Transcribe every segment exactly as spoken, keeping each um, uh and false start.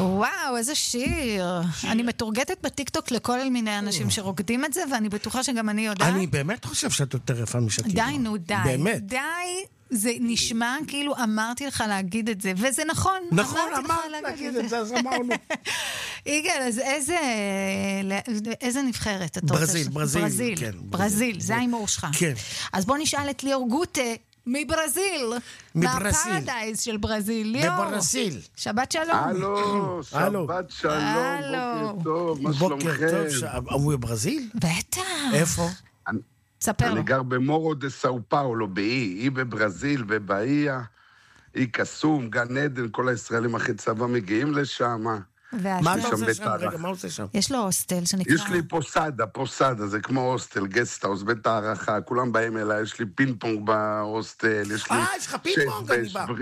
וואו, איזה שיר. אני מתורגטת בטיקטוק לכל מיני אנשים שרוקדים את זה, ואני בטוחה שגם אני יודעת. אני באמת חושב שאת יותר יפה משקילה. די, נו, די. באמת. די, זה נשמע כאילו אמרתי לך להגיד את זה, וזה נכון. נכון, אמרת להגיד את זה, אז אמרנו. יגאל, אז איזה, איזה נבחרת? ברזיל, ברזיל. ברזיל, ברזיל, זה האימור שלך. כן. אז בוא נשאל את ליאור גוטה, מברזיל. מברזיל. מהפרדייז של ברזיל. ליאור. מברזיל. שבת שלום. הלו, שבת שלום, בוקר טוב, מה שלומכם? בוקר טוב, הוא בברזיל? בטח. איפה? ספר לו. אני גר במורו דה סאו פאולו, באי, אי בברזיל, בבאיה, אי קסום, גן עדן, כל הישראלים אחרי צבא מגיעים לשם. מה אתה עושה שם? רגע, מה עושה שם? יש לו הוסטל שנקרא... יש לי פוסדה, פוסדה, זה כמו הוסטל, גסטהאוס, בית הערכה, כולם באים אליי, יש לי פינג פונג בהוסטל, יש לי... אה, יש לך פינג פונג, אני בא.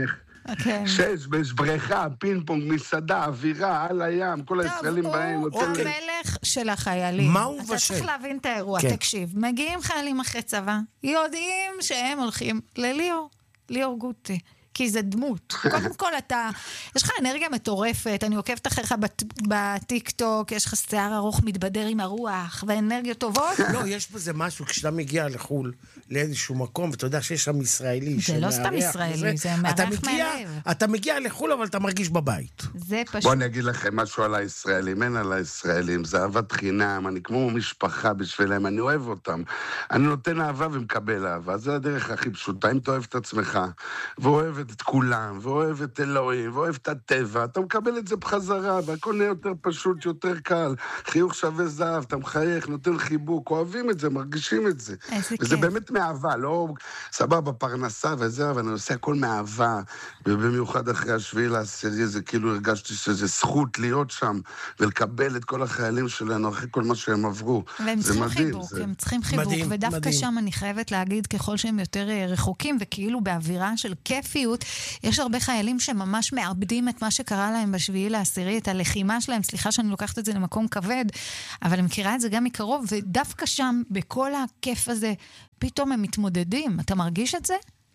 שש, יש בריכה, פינג פונג, מסעדה, אווירה, על הים, כל הישראלים באים. טוב, הוא המלך של החיילים. מה הוא אתה בשל? צריך להבין את האירוע, כן. תקשיב. מגיעים חיילים אחרי צבא, יודעים שהם הולכים לליאור, ליאור גוטה. כי זה דמות. קודם כל אתה, יש לך אנרגיה מטורפת, אני עוקבת אחריך בטיק-טוק, יש לך שיער ארוך מתבדר עם הרוח, ואנרגיות טובות. לא, יש בזה משהו, כשאתה מגיע לחול, לאיזשהו מקום, ואתה יודע שיש שם ישראלי, זה לא סתם ישראלי, זה מארח מהלב. אתה מגיע לחול, אבל אתה מרגיש בבית. זה פשוט. בוא אני אגיד לכם משהו על הישראלים, אין על הישראלים, זה אהבת חינם, אני כמו משפחה בשבילם, אני אוהב אותם. אני נותן אהבה ומקבל אהבה, זה הדרך הכי פשוטה, אם אתה אוהב את עצמך, ואוהב את כולם, ואוהב את אלוהים, ואוהב את הטבע, אתה מקבל את זה בחזרה, והכל נהיה יותר פשוט, יותר קל, חיוך שווה זהב, אתה מחייך, נותן חיבוק, אוהבים את זה, מרגישים את זה. איזה וזה כיף. באמת מאהבה, לא סבבה, פרנסה וזה, אבל אני עושה הכל מאהבה, ובמיוחד אחרי השביעי לעשירי, זה כאילו הרגשתי שזה זכות להיות שם, ולקבל את כל החיילים שלנו, אחרי כל מה שהם עברו. והם זה צריכים מדהים. חיבוק, זה... הם צריכים חיבוק, מדהים, ודווקא מדהים. שם אני חייבת להגיד, ככל שהם יותר רחוקים, וכאילו באווירה של כיפיות, יש הרבה חיילים שממש מאבדים את מה שקרה להם בשביעי לעשירי, את הלחימה שלהם, סליחה שאני לוקחת את זה למקום כבד, אבל אני מכירה את זה גם מקרוב, ודווקא שם, בכל הכיף הזה, פתאום הם מתמודדים. אתה מרגיש את זה?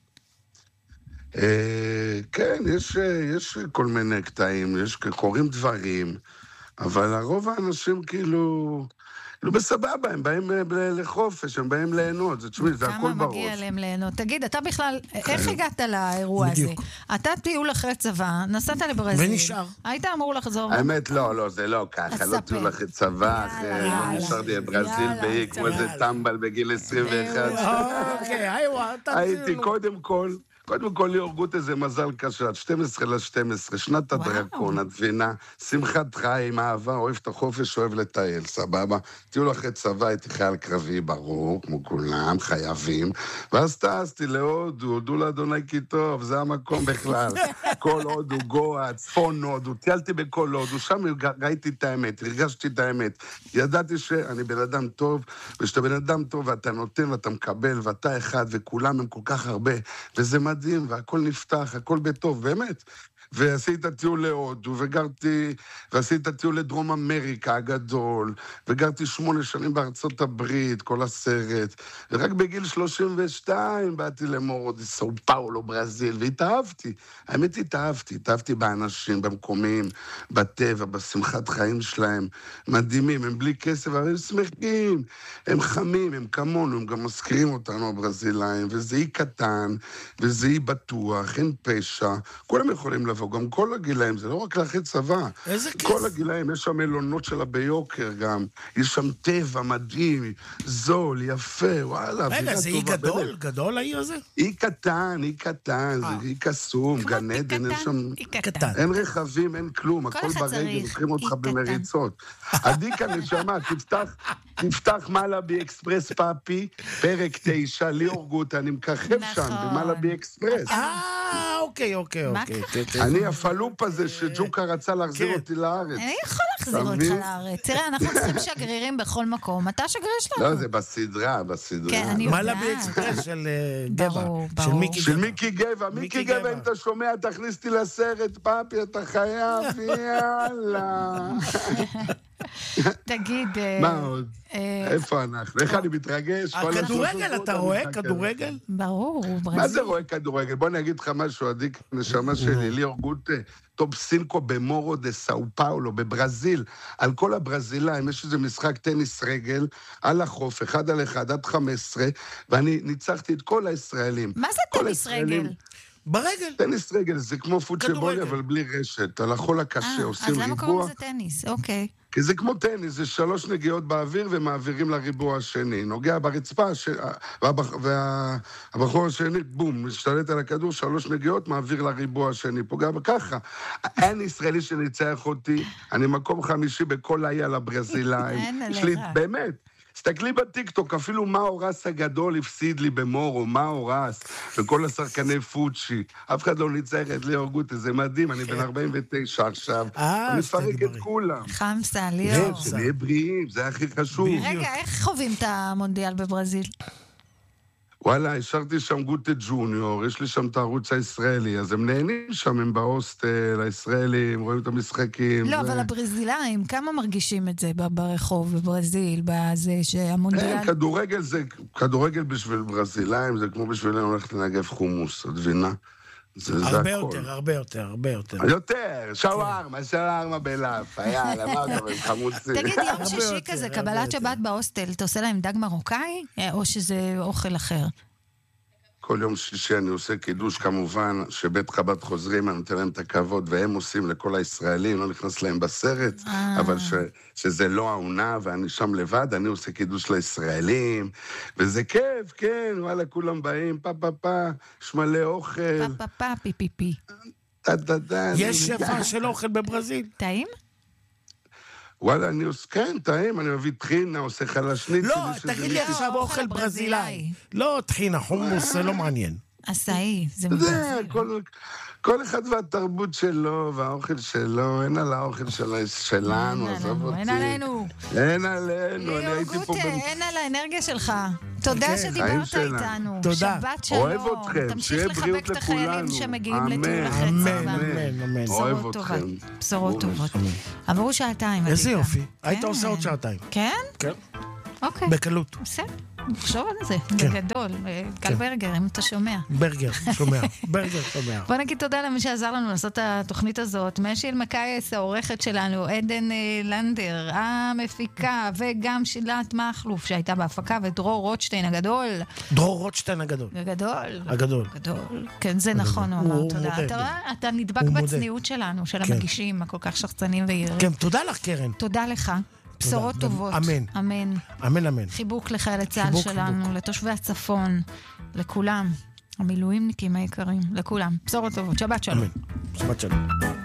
כן, יש, יש כל מיני קטעים, יש, קוראים דברים, אבל הרוב האנשים כאילו, כאילו בסבבה, הם באים לחופש, הם באים ליהנות, זה תשמעי, זה הכל בראש. כמה מגיע להם ליהנות? תגיד, אתה בכלל, איך הגעת לאירוע הזה? אתה טיול אחרי צבא, נסעת לברזיל. ונשאר. היית אמור לחזור. האמת, לא, לא, זה לא ככה, לא טיול אחרי צבא, אחרי נשארתי בברזיל באי, כמו איזה טמבל בגיל עשרים ואחת. אוקיי, היווה, אתה הייתי קודם כל... קודם כל ליאור גוטה זה מזל קשה, שתים עשרה לשתים עשרה, שנת הדרקון, הדבינה, שמחת חיים, אהבה, אוהב את החופש, אוהב לטייל, סבבה. טיול אחרי צבא, הייתי חייל קרבי, ברור, כמו כולם, חייבים, ואז טסתי להודו, הודו לאדוני כי טוב, זה המקום בכלל. כל הודו, גואה, צפון הודו, טיילתי בכל הודו, שם ראיתי את האמת, הרגשתי את האמת. ידעתי שאני בן אדם טוב, ושאתה בן אדם טוב, ואתה נותן ואתה מקבל, ואתה אחד, וכולם הם כל כך הרבה, וזה מדהים, והכל נפתח, הכל בטוב, באמת. ועשיתי את הטיול להודו, וגרתי, ועשיתי את הטיול לדרום אמריקה הגדול, וגרתי שמונה שנים בארצות הברית, כל הסרט, ורק בגיל שלושים ושתיים באתי למורו דה סאו פאולו, ברזיל, והתאהבתי. האמת התאהבתי, התאהבתי באנשים, במקומים, בטבע, בשמחת חיים שלהם, מדהימים, הם בלי כסף, אבל הם שמחים, הם חמים, הם כמונו, הם גם מזכירים אותנו הברזילאים, וזה אי קטן, וזה אי בטוח, אין פשע, כולם יכולים לבוא. גם כל הגילאים, זה לא רק לאחרי צבא. איזה כיף. כל הגילאים, יש שם מלונות שלה ביוקר גם. יש שם טבע מדהים, זול, יפה, וואלה. רגע, זה אי גדול? גדול העיר הזה? אי קטן, אי קטן, זה אי קסום, גן עדן, אין שם... קטן. אין רכבים, אין כלום, הכל ברגל, לוקחים אותך במריצות. עדיקה נשמה, תפתח, תפתח מלאבי אקספרס פאפי, פרק תשע, ליאור גוטה, אני מככב שם, במלאבי אקספרס. אה, אוקיי, אוקיי, אוקיי. אני הפלופ הזה שג'וקה רצה להחזיר אותי לארץ. אני יכול להחזיר אותך לארץ. תראה, אנחנו צריכים שגרירים בכל מקום. אתה שגריר שלנו. לא, זה בסדרה, בסדרה. כן, אני יודעת. מלאבי אקספרס של גבע. ברור, של ברור. מיקי של גבע. מיקי גבע, מיקי גבע, אם אתה שומע, תכניס אותי לסרט, פאפי, אתה חייב, יאללה. תגיד... מה עוד? איפה אנחנו? איך אני מתרגש? הכדורגל, אתה רואה? כדורגל? ברור, ברזיל. מה זה רואה כדורגל? בוא נגיד לך משהו, עדיק, נשמה שלי, ליאור גוטה, טופ סינקו במורו דה סאו פאולו, בברזיל, על כל הברזילאים, יש איזה משחק טניס רגל, על החוף, אחד על אחד, עד חמש עשרה, ואני ניצחתי את כל הישראלים. מה זה טניס רגל? ברגל. טניס רגל זה כמו פוטבול, אבל בלי רשת, על החול הקשה, עושים ריבוע. אז למה קוראים לזה טניס? אוקיי. כי זה כמו טניס, זה שלוש נגיעות באוויר ומעבירים לריבוע השני. נוגע ברצפה, והבחור השני, בום, משתלט על הכדור, שלוש נגיעות, מעביר לריבוע השני. פוגע בככה. אין ישראלי שניצח אותי, אני מקום חמישי בכל האי על הברזילאים. אין עליך. יש לי, באמת. תסתכלי בטיקטוק, אפילו מה אורס הגדול הפסיד לי במורו, מה אורס, וכל השחקני פוצ'י. אף אחד לא ניצח את ליאור גוטה, זה מדהים, אני בן ארבעים ותשע עכשיו. אני מפרק את כולם. חמסה, ליאור. שנהיה בריאים, זה הכי חשוב. רגע, איך חווים את המונדיאל בברזיל? וואלה, השארתי שם גוטה ג'וניור, יש לי שם את הערוץ הישראלי, אז הם נהנים שם, הם בהוסטל, הישראלים, רואים את המשחקים. לא, אבל הברזילאים, כמה מרגישים את זה ברחוב, בברזיל, בזה שהמונדיאל... כדורגל זה, כדורגל בשביל ברזילאים, זה כמו בשבילנו הולכת לנגב חומוס, את מבינה? הרבה יותר, הרבה יותר, הרבה יותר. יותר, שווארמה, שווארמה בלאפה, יאללה, מה אתה אומר, חמוצים? תגיד, יום שישי כזה, קבלת שבת בהוסטל, אתה עושה להם דג מרוקאי, או שזה אוכל אחר? כל יום שישי אני עושה קידוש, כמובן, שבית חב"ד חוזרים, אני נותן להם את הכבוד, והם עושים לכל הישראלים, לא נכנס להם בסרט, אבל ש, שזה לא העונה, ואני שם לבד, אני עושה קידוש לישראלים, וזה כיף, כן, וואלה, כולם באים, פה, פה, פה, יש מלא אוכל. פה, פה, פה, פי, פי, פי. יש שפע של אוכל בברזיל? טעים? וואלה, אני עושה, כן, טעים, אני מביא טחינה, עושה חלשנית. לא, תגיד לי עכשיו אוכל ברזילאי. לא טחינה, חומוס, זה לא מעניין. עשאי, זה זה, כל אחד והתרבות שלו, והאוכל שלו, אין על האוכל שלנו, עזוב אותי. אין עלינו. אין עלינו, אני הייתי פה... אין על האנרגיה שלך. תודה שדיברת איתנו. תודה. שבת שלום. אוהב אתכם, שיהיה בריאות לכולנו. תמשיך לחבק את החיילים שמגיעים לטיול אחרי צבא. אמן, אמן, אמן. אוהב אתכם. בשורות טובות. עברו שעתיים. איזה יופי. היית עושה עוד שעתיים. כן? כן. אוקיי. בקלות. בסדר. נחשוב על זה, בגדול. גל ברגר, אם אתה שומע. ברגר, שומע. ברגר, שומע. בוא נגיד תודה למי שעזר לנו לעשות את התוכנית הזאת. משיל מקייס, העורכת שלנו, עדן לנדר, המפיקה, וגם שילת מחלוף שהייתה בהפקה, ודרור רוטשטיין הגדול. דרור רוטשטיין הגדול. הגדול. הגדול. הגדול. כן, זה נכון, הוא אמר. תודה. אתה נדבק בצניעות שלנו, של המגישים, הכל כך שחצנים וירים. כן, תודה לך, קרן. תודה לך. בשורות טובות. אמן. אמן. אמן, אמן. חיבוק לחיילי צה"ל שלנו, לתושבי הצפון, לכולם, המילואימניקים היקרים, לכולם. בשורות טובות. שבת שלום. אמן. שבת שלום.